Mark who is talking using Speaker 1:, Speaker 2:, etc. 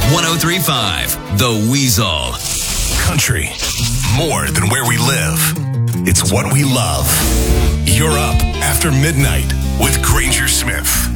Speaker 1: 103.5 The Weasel.
Speaker 2: Country, more than where we live. It's what we love. You're up after midnight with Granger Smith.